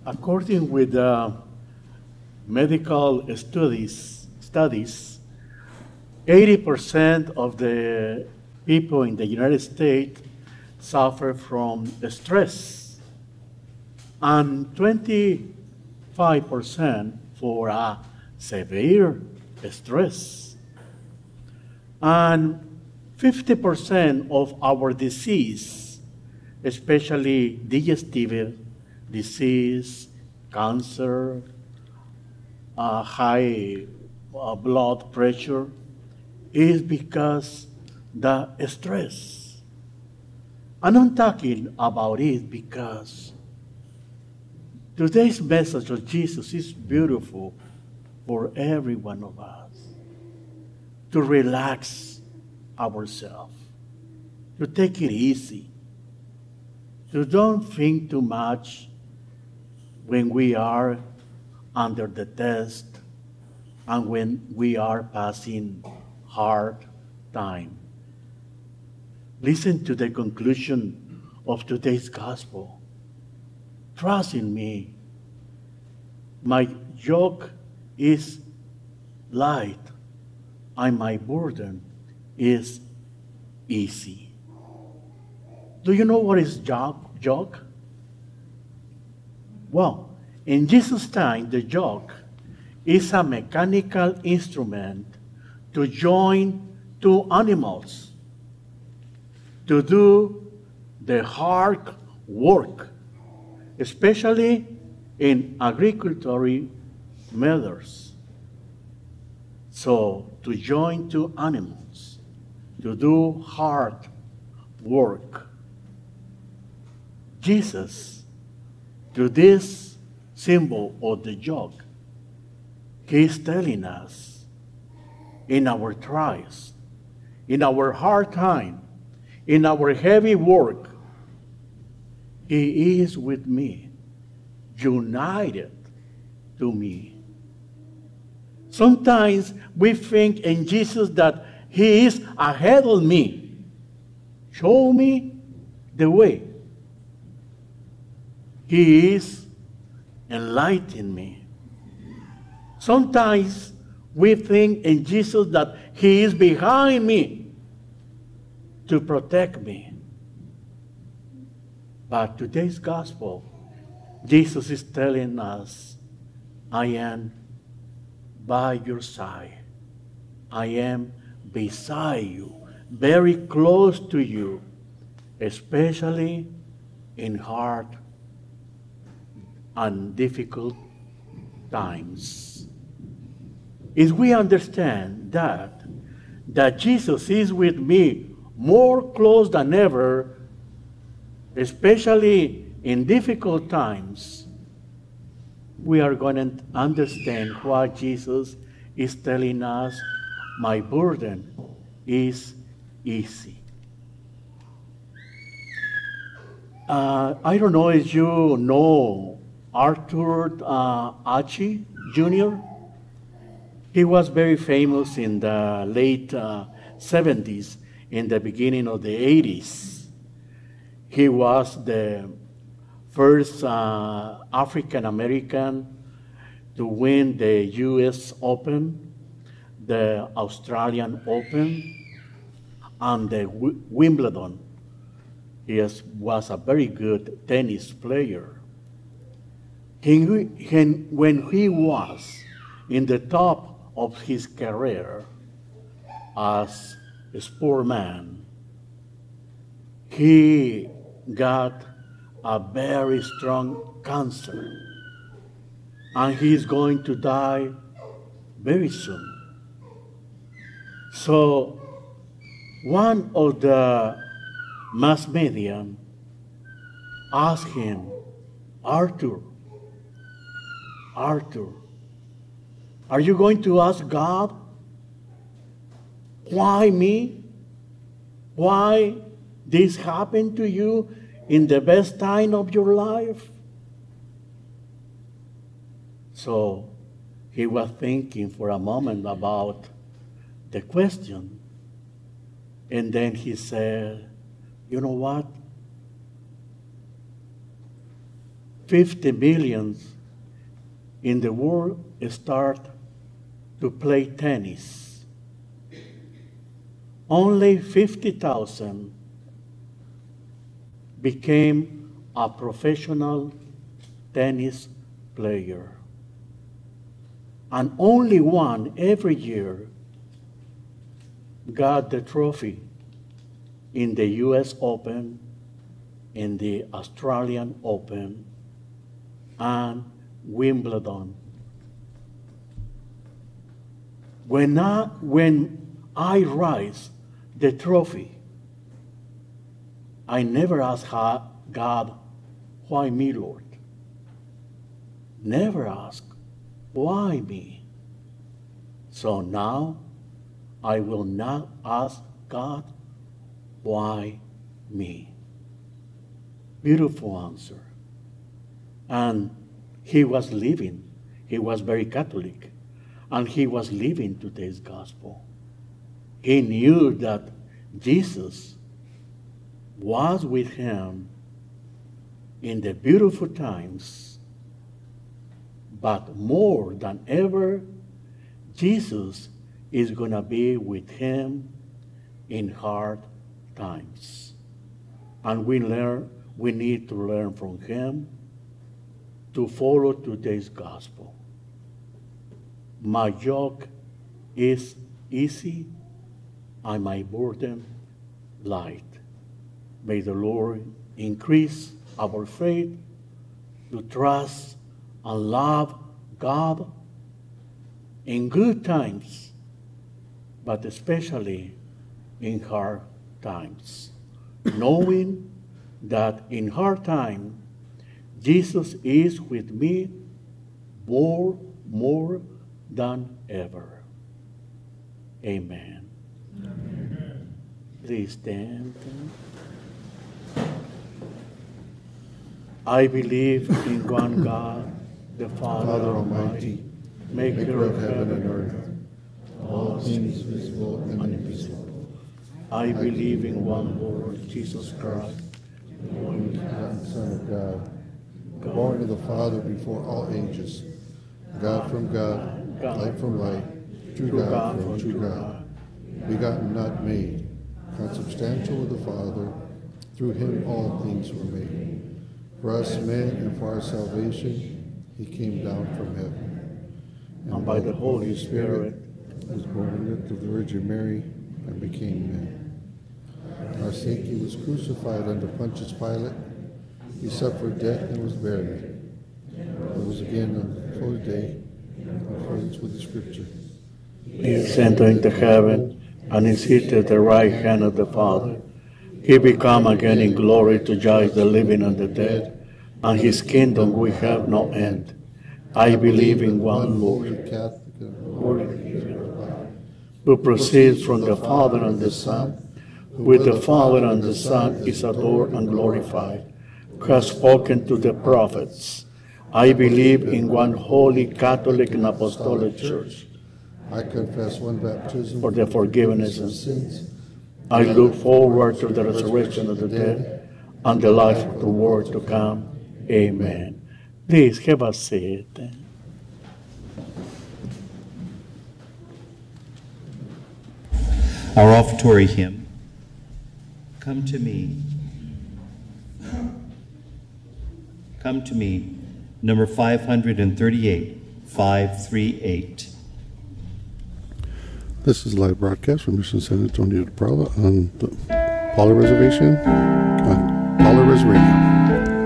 According with medical studies, 80% of the people in the United States suffer from stress, and 25% for a severe stress. And 50% of our disease, especially digestive disease, cancer, high blood pressure, is because the stress. And I'm talking about it because today's message of Jesus is beautiful for every one of us to relax ourselves, to take it easy, to don't think too much when we are under the test and when we are passing hard time. Listen to the conclusion of today's gospel. Trust in me. My yoke is light and my burden is easy. Do you know what is yoke? Well, in Jesus' time, the yoke is a mechanical instrument to join two animals to do the hard work, especially in agricultural matters. So, to join two animals to do hard work. Jesus, through this symbol of the yoke, he is telling us in our trials, in our hard time, in our heavy work, he is with me, united to me. Sometimes we think in Jesus that he is ahead of me. Show me the way. He is enlightening me. Sometimes we think in Jesus that he is behind me to protect me. But today's gospel, Jesus is telling us, I am by your side. I am beside you, very close to you, especially in hard and difficult times. If we understand that Jesus is with me more close than ever, especially in difficult times, we are going to understand what Jesus is telling us. My burden is easy. I don't know if you know Arthur Ashe Jr. He was very famous in the late 70s, in the beginning of the 80s. He was the first African American to win the US Open, the Australian Open, and the Wimbledon. He was a very good tennis player. When he was in the top of his career as a sportsman, he got a very strong cancer, and he's going to die very soon. So one of the mass media asked him, Arthur, are you going to ask God, why me? Why this happened to you in the best time of your life? So he was thinking for a moment about the question. And then he said, you know what? 50 million in the world start to play tennis. Only 50,000 became a professional tennis player. And only one every year got the trophy in the US Open, in the Australian Open, and Wimbledon. When I raise the trophy, I never ask God, why me, Lord? Never ask, why me? So now I will not ask God, why me? Beautiful answer. And he was living. He was very Catholic. And he was living today's gospel. He knew that Jesus was with him in the beautiful times, but more than ever, Jesus is going to be with him in hard times. And we need to learn from him to follow today's gospel. My yoke is easy and my burden light. May the Lord increase our faith to trust and love God in good times, but especially in hard times, knowing that in hard time, Jesus is with me more than ever. Amen. Amen. Please stand. I believe in one God, the Father Almighty, maker of heaven and earth, all things visible and invisible. I believe in one Lord, Jesus Christ, the only begotten Son of God, born of the Father before all ages, God from God, light from light, true God from true God, begotten, not made, consubstantial with the Father, through him all things were made. For us men and for our salvation, he came down from heaven. And by the Holy Spirit was born of the Virgin Mary and became man. Our sake he was crucified under Pontius Pilate. He suffered death and was buried. He was again on the fourth day, in accordance with the Scripture. He ascended into heaven and is seated at the right hand of the Father. He will come again in glory to judge the living and the dead, and his kingdom will have no end. I believe in one Lord, who proceeds from the Father and the Son, who with the Father and the Son is adored and glorified, who has spoken to the prophets. I believe in one holy Catholic and Apostolic Church. I confess one baptism for the forgiveness of sins. I look forward to the resurrection of the dead and the life of the world to come. Amen. Please have a seat. Our offertory hymn, Come to Me. Come to Me, number 538, 538. This is a live broadcast from Mission San Antonio de Paula on the Paula Reservation on Paula Res Radio.